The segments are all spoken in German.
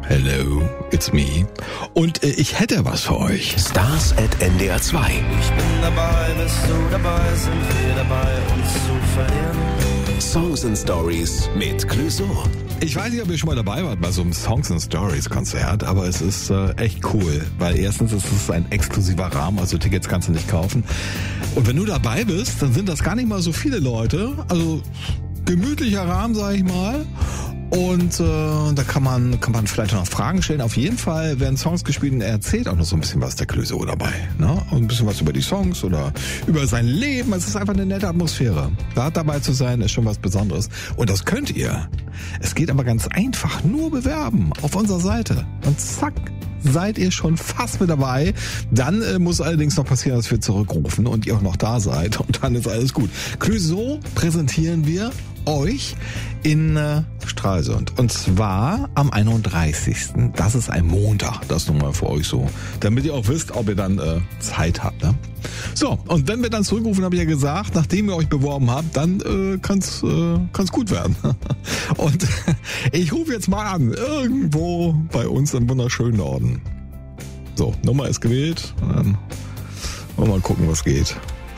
Hello, it's me. Und ich hätte was für euch. Stars at NDR 2. Ich bin dabei, bist du dabei, sind wir dabei, uns zu verlieren. Songs and Stories mit Clouseau. Ich weiß nicht, ob ihr schon mal dabei wart bei so einem Songs and Stories Konzert, aber es ist echt cool, weil erstens ist es ein exklusiver Rahmen, also Tickets kannst du nicht kaufen. Und wenn du dabei bist, dann sind das gar nicht mal so viele Leute, also gemütlicher Rahmen, sag ich mal. Und da kann man vielleicht noch Fragen stellen. Auf jeden Fall werden Songs gespielt und er erzählt auch noch so ein bisschen was, der Clouseau dabei. Ne? Und ein bisschen was über die Songs oder über sein Leben. Es ist einfach eine nette Atmosphäre. Da dabei zu sein, ist schon was Besonderes. Und das könnt ihr. Es geht aber ganz einfach. Nur bewerben auf unserer Seite. Und zack, seid ihr schon fast mit dabei. Dann muss allerdings noch passieren, dass wir zurückrufen und ihr auch noch da seid. Und dann ist alles gut. Clouseau präsentieren wir euch in Stralsund. Und zwar am 31. Das ist ein Montag. Das nun mal für euch so. Damit ihr auch wisst, ob ihr dann Zeit habt. Ne? So, und wenn wir dann zurückrufen, habe ich ja gesagt, nachdem ihr euch beworben habt, dann kann's gut werden. Und ich rufe jetzt mal an. Irgendwo bei uns im wunderschönen Norden. So, Nummer ist gewählt. Und dann wollen wir mal gucken, was geht.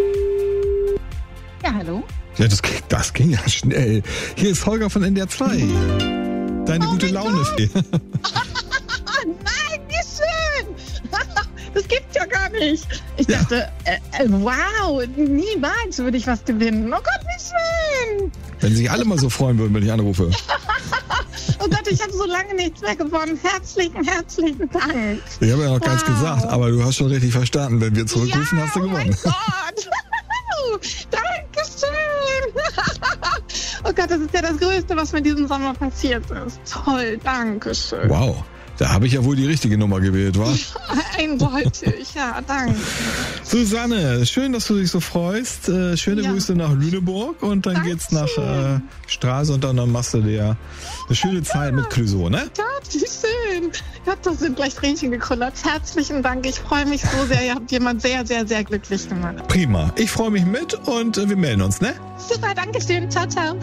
Ja, hallo? Ja, das ging ja schnell. Hier ist Holger von NDR 2. Deine gute Laune. Nein, wie schön! Das gibt's ja gar nicht. Ich dachte, wow, niemals würde ich was gewinnen. Oh Gott, wie schön! Wenn sich alle mal so freuen würden, wenn ich anrufe. Oh Gott, ich habe so lange nichts mehr gewonnen. Herzlichen Dank. Ich habe ja noch keins gesagt, aber du hast schon richtig verstanden. Wenn wir zurückrufen, hast du gewonnen. Oh mein Gott! Dankeschön! Oh Gott, das ist ja das Größte, was mir diesen Sommer passiert ist. Toll, Dankeschön. Wow, da habe ich ja wohl die richtige Nummer gewählt, wa? Eindeutig, ja, danke. Susanne, schön, dass du dich so freust. Schöne Grüße nach Lüneburg und dann geht's nach Stralsund und dann machst du dir eine schöne Zeit mit Clouseau, ne? Ja, wie schön. Ja, da sind gleich Tränchen gekullert. Herzlichen Dank, ich freue mich so sehr. Ihr habt jemand sehr, sehr, sehr glücklich gemacht. Prima, ich freue mich mit und wir melden uns, ne? Super, danke schön. Ciao, ciao.